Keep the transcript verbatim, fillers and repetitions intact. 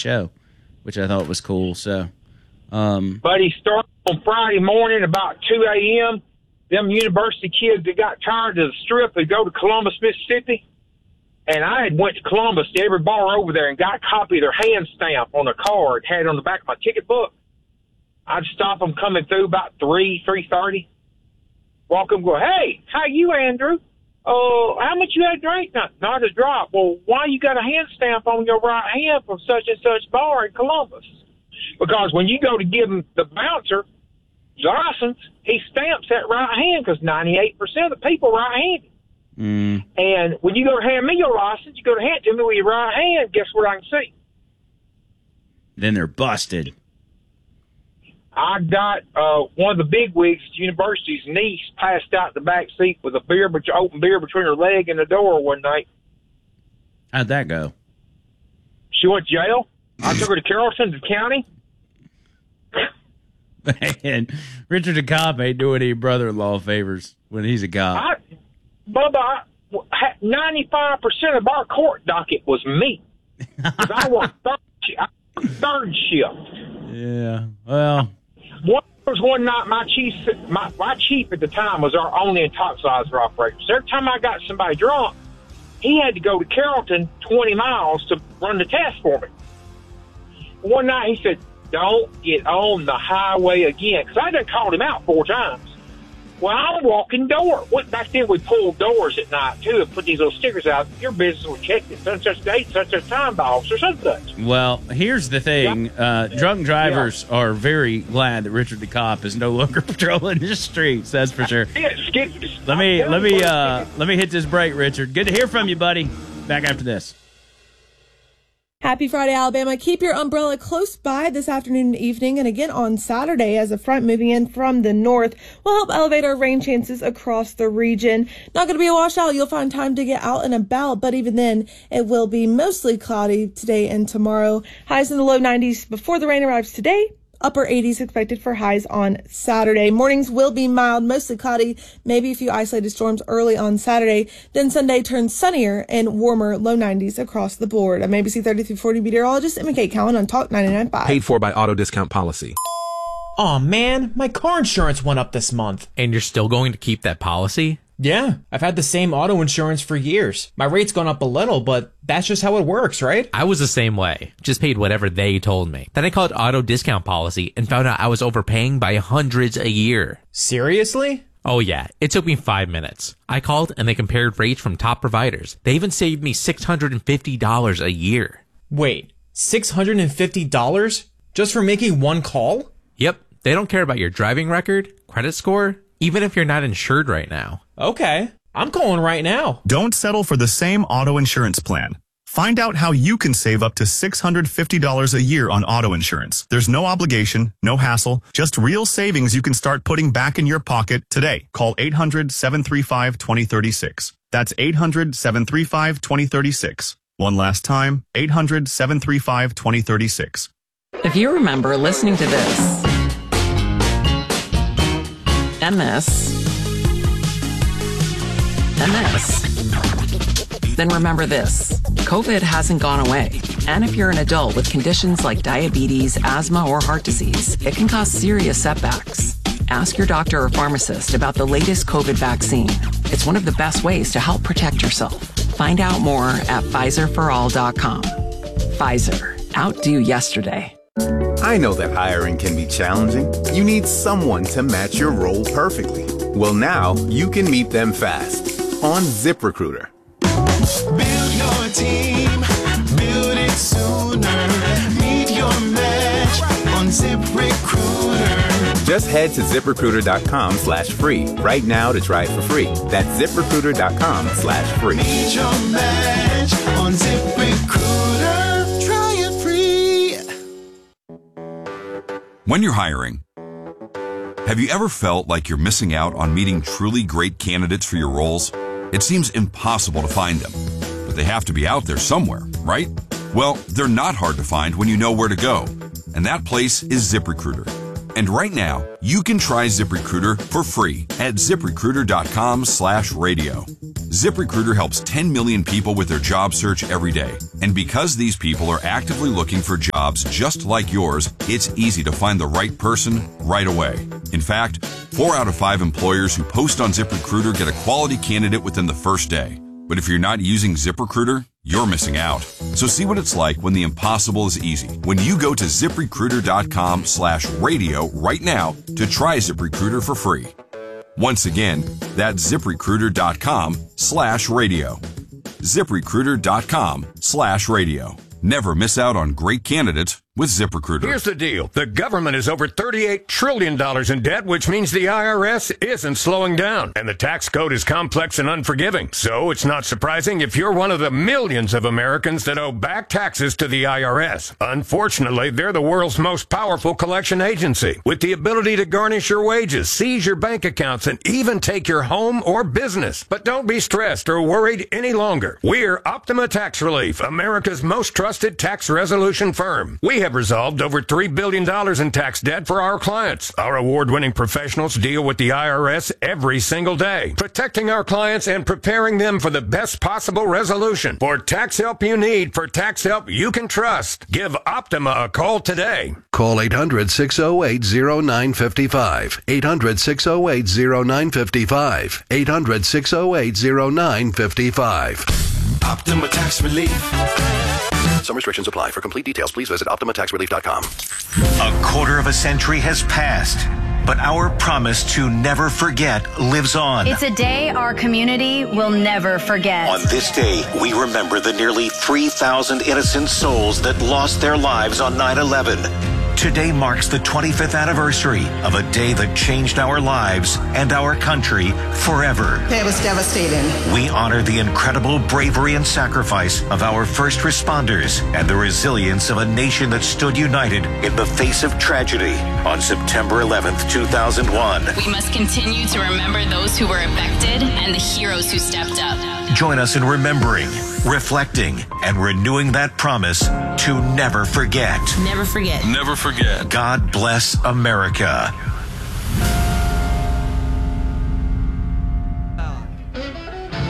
show, which I thought was cool. So, um, but he started on Friday morning about two a.m. Them university kids that got tired of the strip would go to Columbus, Mississippi. And I had went to Columbus to every bar over there and got a copy of their hand stamp on a card, had it on the back of my ticket book. I'd stop them coming through about three, three thirty. Walk them, go, hey, how you, Andrew? Oh, uh, how much you had to drink? Not, not a drop. Well, why you got a hand stamp on your right hand from such and such bar in Columbus? Because when you go to give him the bouncer license, he stamps that right hand because ninety-eight percent of the people right-handed. Mm. And when you go to hand me your license, you go to hand it to me with your right hand, guess what I can see? Then they're busted. I got uh, one of the big wigs at the university's niece passed out the back seat with a beer, open beer between her leg and the door one night. How'd that go? She went to jail. I took her to Carrollton, the county. Man, Richard the cop ain't doing any brother-in-law favors when he's a cop. I, Bubba, ninety-five percent of our court docket was me. Because I worked third, third shift. Yeah, well... One was one night, my chief, my, my chief at the time was our only intoxilizer operator. So every time I got somebody drunk, he had to go to Carrollton twenty miles to run the test for me. One night he said, don't get on the highway again. Because I done called him out four times. Well, I'm walking door. Back then we pulled doors at night, too, and put these little stickers out. Your business was checked at such such date, such such time by Officer such such. Well, here's the thing. Uh, drunk drivers yeah. are very glad that Richard the cop is no longer patrolling the streets. That's for sure. Let me let me uh, let me hit this break, Richard. Good to hear from you, buddy. Back after this. Happy Friday, Alabama. Keep your umbrella close by this afternoon and evening, and again on Saturday as a front moving in from the north will help elevate our rain chances across the region. Not going to be a washout. You'll find time to get out and about, but even then, it will be mostly cloudy today and tomorrow. Highs in the low nineties before the rain arrives today. Upper eighties expected for highs on Saturday. Mornings will be mild, mostly cloudy, maybe a few isolated storms early on Saturday. Then Sunday turns sunnier and warmer, low nineties across the board. I'm A B C thirty through forty meteorologist Emma Kate Cowan on Talk ninety-nine point five. Paid for by Auto Discount Policy. Aw, man, my car insurance went up this month. And you're still going to keep that policy? Yeah, I've had the same auto insurance for years. My rate's gone up a little, but that's just how it works, right? I was the same way. Just paid whatever they told me. Then I called Auto Discount Policy and found out I was overpaying by hundreds a year. Seriously? Oh yeah, it took me five minutes. I called and they compared rates from top providers. They even saved me six hundred fifty dollars a year. Wait, six hundred fifty dollars? Just for making one call? Yep, they don't care about your driving record, credit score, even if you're not insured right now. Okay, I'm calling right now. Don't settle for the same auto insurance plan. Find out how you can save up to six hundred fifty dollars a year on auto insurance. There's no obligation, no hassle, just real savings you can start putting back in your pocket today. Call eight hundred, seven three five, two zero three six. That's eight hundred, seven three five, two zero three six. One last time, eight hundred, seven three five, two zero three six. If you remember listening to this, and this, and this, then remember this. COVID hasn't gone away. And if you're an adult with conditions like diabetes, asthma, or heart disease, it can cause serious setbacks. Ask your doctor or pharmacist about the latest COVID vaccine. It's one of the best ways to help protect yourself. Find out more at Pfizer for all dot com. Pfizer. Outdo yesterday. I know that hiring can be challenging. You need someone to match your role perfectly. Well, now you can meet them fast on ZipRecruiter. Build your team, build it sooner. Meet your match on ZipRecruiter. Just head to ZipRecruiter.com slash free right now to try it for free. That's ZipRecruiter.com slash free. Meet your match on ZipRecruiter. Try it free. When you're hiring, have you ever felt like you're missing out on meeting truly great candidates for your roles? It seems impossible to find them, but they have to be out there somewhere, right? Well, they're not hard to find when you know where to go, and that place is ZipRecruiter. And right now, you can try ZipRecruiter for free at ZipRecruiter.com slash radio. ZipRecruiter helps ten million people with their job search every day. And because these people are actively looking for jobs just like yours, it's easy to find the right person right away. In fact, four out of five employers who post on ZipRecruiter get a quality candidate within the first day. But if you're not using ZipRecruiter, you're missing out. So see what it's like when the impossible is easy. When you go to ZipRecruiter.com slash radio right now to try ZipRecruiter for free. Once again, that's ZipRecruiter.com slash radio. ZipRecruiter.com slash radio. Never miss out on great candidates with ZipRecruiter. Here's the deal. The government is over thirty-eight trillion dollars in debt, which means the I R S isn't slowing down. And the tax code is complex and unforgiving. So it's not surprising if you're one of the millions of Americans that owe back taxes to the I R S. Unfortunately, they're the world's most powerful collection agency, with the ability to garnish your wages, seize your bank accounts, and even take your home or business. But don't be stressed or worried any longer. We're Optima Tax Relief, America's most trusted tax resolution firm. We have resolved over three billion dollars in tax debt for our clients. Our award-winning professionals deal with the I R S every single day, protecting our clients and preparing them for the best possible resolution. For tax help you need, for tax help you can trust, give Optima a call today. Call eight hundred, six oh eight, oh nine five five. eight hundred, six oh eight, oh nine five five. eight hundred, six oh eight, oh nine five five. Optima Tax Relief. Some restrictions apply. For complete details, please visit Optima Tax Relief dot com. A quarter of a century has passed, but our promise to never forget lives on. It's a day our community will never forget. On this day, we remember the nearly three thousand innocent souls that lost their lives on nine eleven. Today marks the twenty-fifth anniversary of a day that changed our lives and our country forever. It was devastating. We honor the incredible bravery and sacrifice of our first responders and the resilience of a nation that stood united in the face of tragedy on September eleventh, two thousand one. We must continue to remember those who were affected and the heroes who stepped up. Join us in remembering, reflecting, and renewing that promise to never forget. Never forget. Never forget. God bless America.